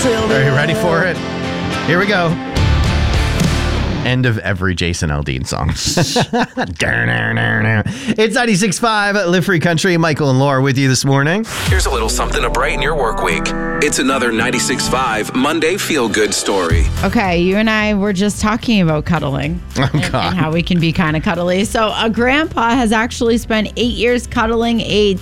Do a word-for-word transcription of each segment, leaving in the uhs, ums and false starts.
Are you ready for it? Here we go. End of every Jason Aldean song. It's ninety-six point five Live Free Country. Michael and Laura with you this morning. Here's a little something to brighten your work week. It's another ninety-six point five Monday Feel Good story. Okay, you and I were just talking about cuddling Oh, and, God. and how we can be kind of cuddly. So a grandpa has actually spent eight years cuddling a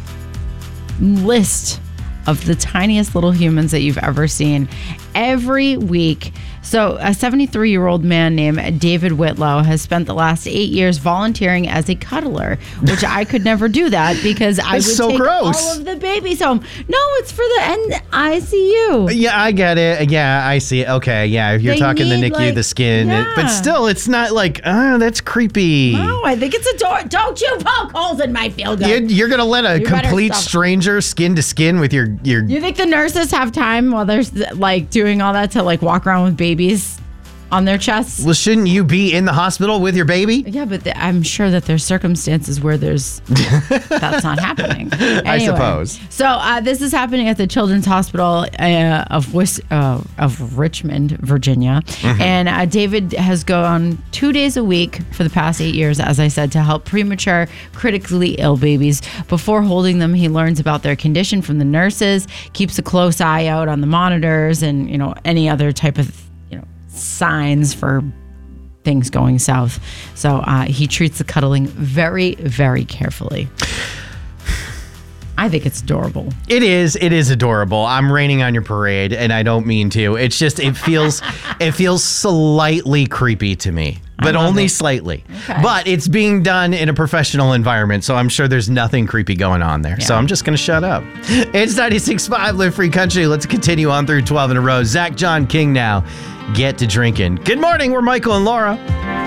list of the tiniest little humans that you've ever seen every week. So a seventy-three-year-old man named David Whitlow has spent the last eight years volunteering as a cuddler, which I could never do that because I would That's so take gross. all of the babies home. No, it's for the N I C U. Yeah, I get it. Yeah, I see it. Okay, yeah, if you're They talking the need, NICU, like- the skin. it- but yeah. still, it's not like, oh, that's creepy. No, I think it's adorable. Don't you poke holes in my feel good. You're, you're going to let a You better complete stop. stranger skin to skin with your... your You think the nurses have time while they're like doing all that to like walk around with babies on their chests? Well, shouldn't you be in the hospital with your baby? Yeah, but the, I'm sure that there's circumstances where there's that's not happening. Anyway, I suppose. So uh, this is happening at the Children's Hospital uh, of Wis- uh, of Richmond, Virginia, Mm-hmm. and uh, David has gone two days a week for the past eight years, as I said, to help premature, critically ill babies. Before holding them, he learns about their condition from the nurses, keeps a close eye out on the monitors, and you know any other type of you know signs for things going south. So uh, he treats the cuddling very, very carefully. I think it's adorable. It is. It is adorable. I'm raining on your parade, and I don't mean to. It's just it feels it feels slightly creepy to me, but love only it. slightly. Okay. But it's being done in a professional environment, so I'm sure there's nothing creepy going on there. So Yeah. I'm just gonna shut up. It's ninety-six point five Live Free Country. Let's continue on through twelve in a row. Zach John King now. Get to drinking. Good morning. We're Michael and Laura.